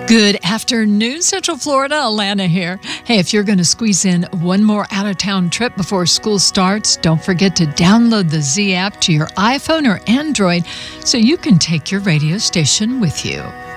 Good afternoon, Central Florida. Alana here. Hey, if you're going to squeeze in one more out-of-town trip before school starts, don't forget to download the Z app to your iPhone or Android so you can take your radio station with you.